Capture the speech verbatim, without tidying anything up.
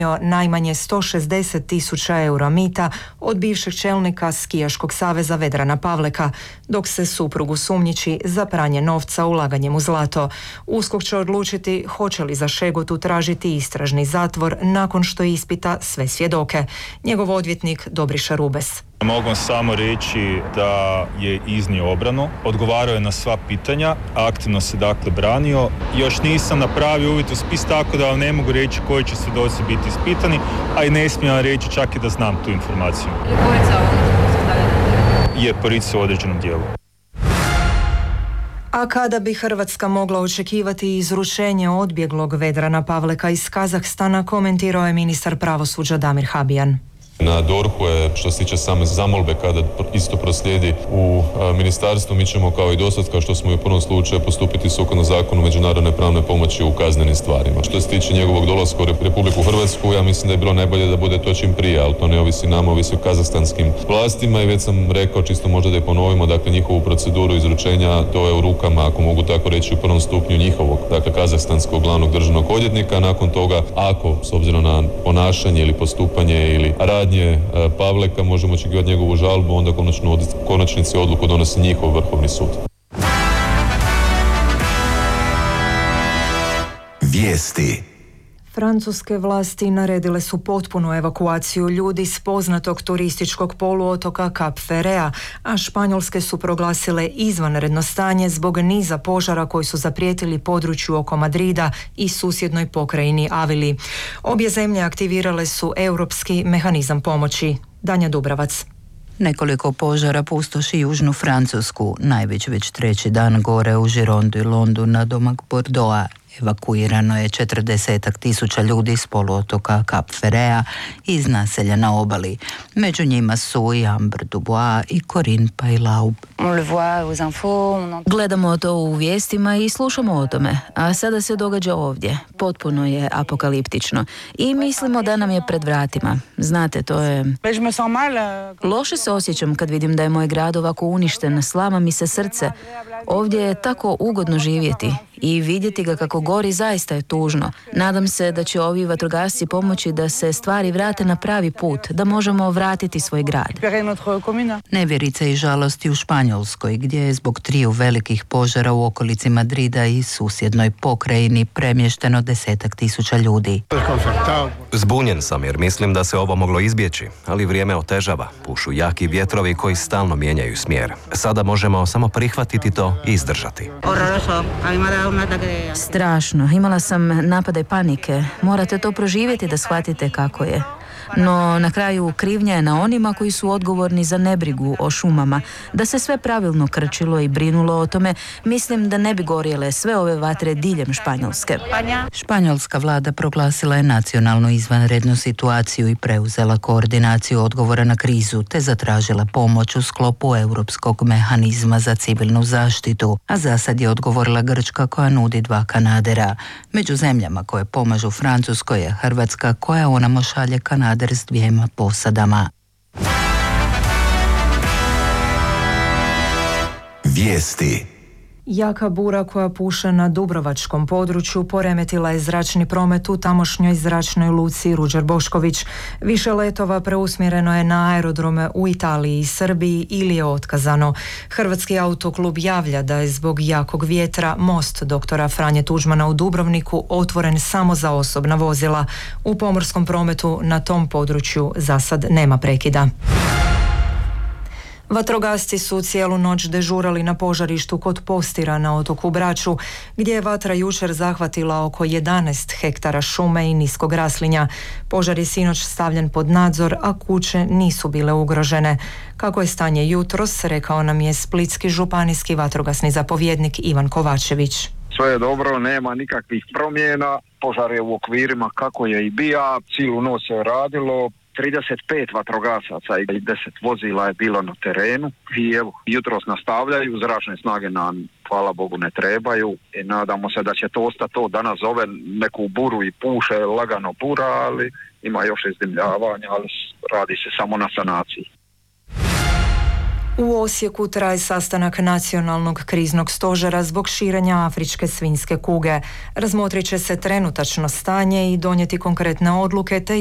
najmanje sto šezdeset tisuća eura mita od bivšeg čelnika Skijaškog saveza Vedrana Pavleka, dok se suprugu sumnjiči za pranje novca ulaganjem u zlato. USKOK će odlučiti hoće li za Šegotu tražiti istražni zatvor nakon što ispita sve svjedoke. Njegov odvjetnik Dobriša Rubes. Mogu samo reći da je iznio obranu, odgovarao je na sva pitanja, aktivno se dakle branio. Još nisam napravio uvid u spis, tako da vam ne mogu reći koji će svjedoci biti ispitani, a i ne smijem vam reći čak i da znam tu informaciju. Je policija u određenom dijelu. A kada bi Hrvatska mogla očekivati izručenje odbjeglog Vedrana Pavleka iz Kazahstana, komentirao je ministar pravosuđa Damir Habijan. Na D O R H-u je, što se tiče same zamolbe, kada isto proslijedi u a, ministarstvu, mi ćemo kao i dosad, kao što smo i u prvom slučaju, postupiti sukladno zakonu međunarodne pravne pomoći u kaznenim stvarima. Što se tiče njegovog dolaska u Republiku Hrvatsku, ja mislim da je bilo najbolje da bude to čim prije, ali to ne ovisi nama, ovisi o kazahstanskim vlastima i već sam rekao, čisto možda da je ponovimo, dakle njihovu proceduru izručenja, to je u rukama, ako mogu tako reći, u prvom stupnju njihovog, dakle kazahstanskog glavnog državnog odvjetnika. Nakon toga, ako, s obzirom na ponašanje ili postupanje ili rad Pavleka, možemo očekivati njegovu žalbu, onda konačno, konačnici odluku donosi njihov Vrhovni sud. Vijesti. Francuske vlasti naredile su potpunu evakuaciju ljudi s poznatog turističkog poluotoka Cap Ferrea, a španjolske su proglasile izvanredno stanje zbog niza požara koji su zaprijetili području oko Madrida i susjednoj pokrajini Avili. Obje zemlje aktivirale su europski mehanizam pomoći. Danja Dubravac. Nekoliko požara pustoši južnu Francusku, najveć već treći dan gore u Girondu i Londu na domak Bordeauxa. Evakuirano je četrdesetak tisuća ljudi s poluotoka Cap Ferrea iz naselja na obali. Među njima su i Amber Dubois i Corinne Pailaub. Gledamo to u vijestima i slušamo o tome, a sada se događa ovdje. Potpuno je apokaliptično i mislimo da nam je pred vratima. Znate, to je... Loše se osjećam kad vidim da je moj grad ovako uništen, slama mi se srce. Ovdje je tako ugodno živjeti i vidjeti ga kako gori zaista je tužno. Nadam se da će ovi vatrogasci pomoći da se stvari vrate na pravi put, da možemo vratiti svoj grad. Nevjerica i žalosti u Španjolskoj, gdje je zbog triju velikih požara u okolici Madrida i susjednoj pokrajini premješteno desetak tisuća ljudi. Zbunjen sam jer mislim da se ovo moglo izbjeći, ali vrijeme otežava. Pušu jaki vjetrovi koji stalno mijenjaju smjer. Sada možemo samo prihvatiti to i izdržati. Strašno. Imala sam napade panike. Morate to proživjeti da shvatite kako je. No, na kraju krivnja je na onima koji su odgovorni za nebrigu o šumama. Da se sve pravilno krčilo i brinulo o tome, mislim da ne bi gorjele sve ove vatre diljem Španjolske. Španjolska vlada proglasila je nacionalnu izvanrednu situaciju i preuzela koordinaciju odgovora na krizu, te zatražila pomoć u sklopu europskog mehanizma za civilnu zaštitu, a zasad je odgovorila Grčka koja nudi dva kanadera. Među zemljama koje pomažu Francuskoj je Hrvatska koja onamo šalje kanader s dvijema posadama. Vijesti. Jaka bura koja puše na dubrovačkom području poremetila je zračni promet u tamošnjoj zračnoj luci Ruđer Bošković. Više letova preusmjereno je na aerodrome u Italiji i Srbiji ili je otkazano. Hrvatski autoklub javlja da je zbog jakog vjetra most doktora Franje Tuđmana u Dubrovniku otvoren samo za osobna vozila. U pomorskom prometu na tom području za sad nema prekida. Vatrogasci su cijelu noć dežurali na požarištu kod Postira na otoku Braču, gdje je vatra jučer zahvatila oko jedanaest hektara šume i niskog raslinja. Požar je sinoć stavljen pod nadzor, a kuće nisu bile ugrožene. Kako je stanje jutros, rekao nam je splitski županijski vatrogasni zapovjednik Ivan Kovačević. Sve je dobro, nema nikakvih promjena, požar je u okvirima kako je i bija, cijelu noć se radilo. trideset pet vatrogasaca i deset vozila je bilo na terenu i evo, jutros nastavljaju, zračne snage nam, hvala Bogu, ne trebaju i nadamo se da će to ostati to. Danas zove neku buru i puše, lagano bura, ali ima još izdimljavanja, ali radi se samo na sanaciji. U Osijeku traje sastanak nacionalnog kriznog stožera zbog širenja afričke svinjske kuge. Razmotrit će se trenutačno stanje i donijeti konkretne odluke te